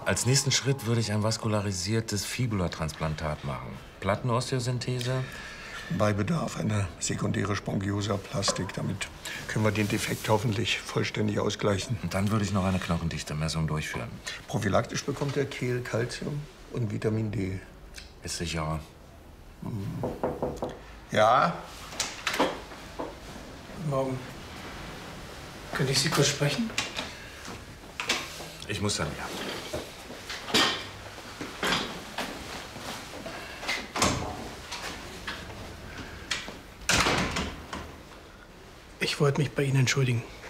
Als nächsten Schritt würde ich ein vaskularisiertes Fibula-Transplantat machen. Plattenosteosynthese? Bei Bedarf eine sekundäre Spongiosaplastik. Damit können wir den Defekt hoffentlich vollständig ausgleichen. Und dann würde ich noch eine Knochendichte-Messung durchführen. Prophylaktisch bekommt er Kehl, Calcium und Vitamin D. Ist sicherer. Ja? Guten Morgen. Könnte ich Sie kurz sprechen? Ich muss dann, ja. Ich wollte mich bei Ihnen entschuldigen.